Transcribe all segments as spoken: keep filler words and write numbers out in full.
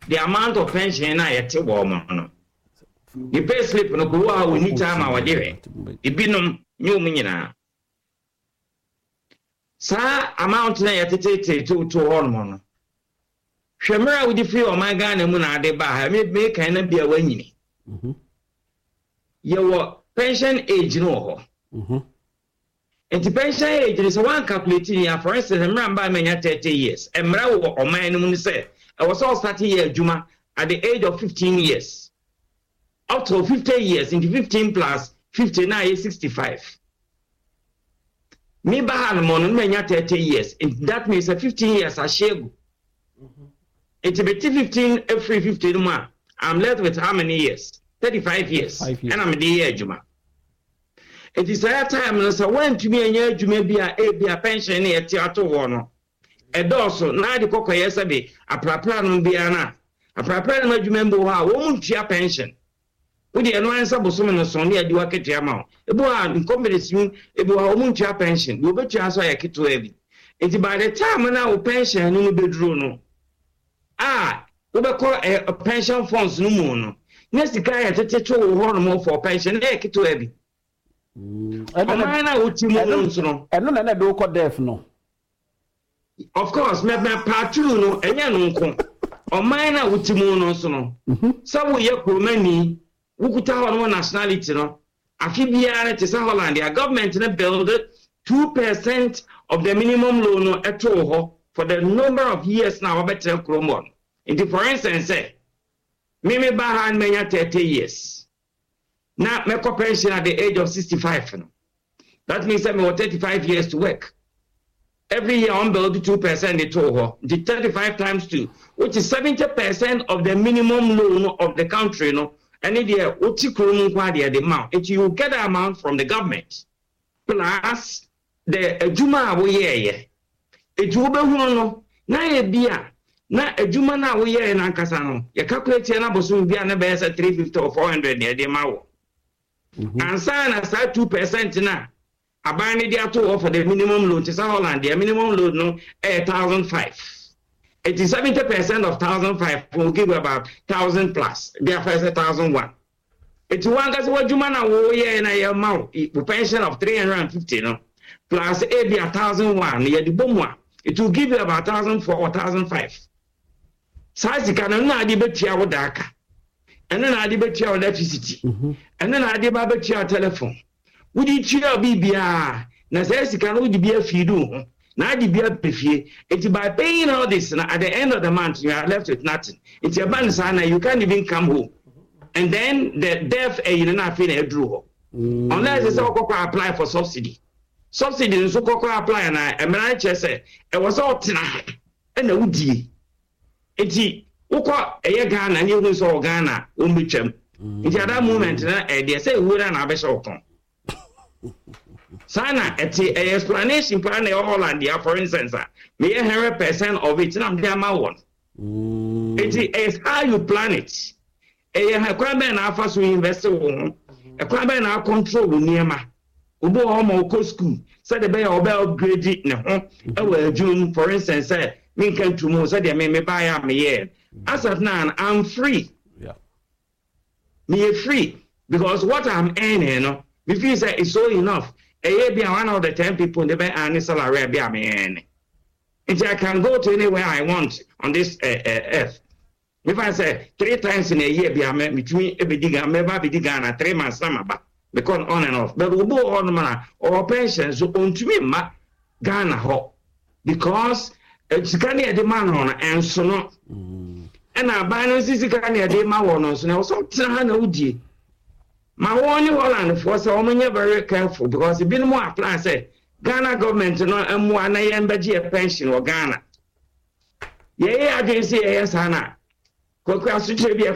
the amount of pension na yete wo mo no the pay slip no ko wa we need time our dey e binom nyum nyina sa amount na yete tete to to on mo no hwemra we di fi o my Ghana mu na ade ba ha me me kan na bia wanyini mhm ye wo pension age no ho mhm and the pension age is one calculating ya for instance emra mba menya thirty years emra wo o man no mu say I was all starting year Juma at the age of fifteen years. Up to fifty years, into fifteen plus fifty-nine is sixty-five. Me bahan mon menya thirty years. And that means a fifteen years I share. It's about fifteen every fifteen months. I'm left with how many years? thirty-five years. years. And I'm the year Juma. It is a time so when to me a year Juma be a be a pension here theater one. Edoso na di kokko yesabe aprapra no bia na aprapra no adwumembo ha wo muntua pension wo di eno ansa bosom no so ne adi waketua ma ebo ha incompetence ebo ha wo muntua pension wo betua so ya keto abi enti by the time na wo pension no beduro no ah wo be call a pension funds no mu no ne sika ya tete to wo ho no for pension na keto abi mm eno na wo ti mu no so no eno na na do ko def no. Of course, me me patru no enya no nko. O man na wutimu no so no. So we ye kromani, wukuta ho no nationality no. Afi biara te sa Holland, the government na build two percent of the minimum loan no eto ho for the number of years now better kromon. In for instance, say me me ba han menya thirty years. Now me ko pension at the age of sixty-five no. That means that me want thirty-five years to work. Every year on build two percent the toho, the thirty-five times two, which is seventy percent of the minimum loan of the country, no, and it is the amount. It you get the amount from the government plus the Juma we it will be no na ye bia na Juma na we ye na nkasa no ye calculate na boso bia na be say three fifty or four hundred near the mawo. And sign aside two percent na abani dia to for the minimum loan to Holland the minimum loan no one thousand five. It is seventy percent of one thousand five will give about one thousand plus. Therefore it's one thousand one. It's one cuz what Juma na wo ye na ye ma pension of three hundred fifty no plus a be one thousand one ye the bomwa. It will give you about one thousand four or one thousand five. Size can na adi betia wo daka. And then adi betia electricity. And then adi ba betia telephone. Would chia bibia na say sika no di bia fidu na di bia pefie it by paying all this na at the end of the month you are left with nothing. It's your ban sana you can't even come home. And then the death a you na feel na edru unless you say apply for subsidy. Subsidy so kokko apply na emra che say e was all tina e na wudie enti wokọ eye Ghana na ehu so Ghana o metwam enti at that moment na e dey say wura na abesha okon sana eti a explanation plan na Holland ya for instance me one hundred percent of it na dey ma won it is how you plan it e ha kwa be na afa so invest wo e kwa be na control niema ubo ho ma ko school said the be obe upgrade ne ho e wa June for instance say me can to mo said me me buy am here as of now I'm free yeah me free because what I'm earning you know if you say it's so enough, a be one of the ten people in the bank and salary be a man. If I can go to anywhere I want on this uh, uh, earth. If I say three times in a year, be a man between a bidiga, maybe bidiga, three months, summer, because on and off. But we go on man or pensions on to me, ma Ghana ho because it's can a demand on and so no. And our balance is can a demand on so now something I know. My only Holland for so many very careful because it been more apply say Ghana government no and one a pension or Ghana. Yeah, I didn't say yes, Hannah. Because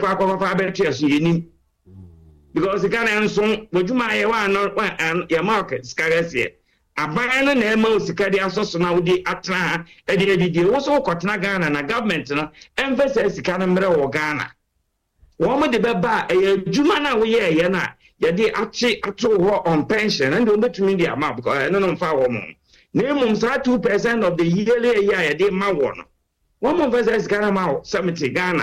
Ghana and so would you my one not one and your market scarce here. A ban and emo Sicadia so now the Atra, Eddie also Cotna Ghana and a government emphasis Canada or Ghana. Woman the baba a Jumana we ye na ya de achi ato on pension and don't between the amount because I don't know fa woman. Name mum sa two percent of the yearly year ya de ma won. One of us is Ghana seventy Ghana.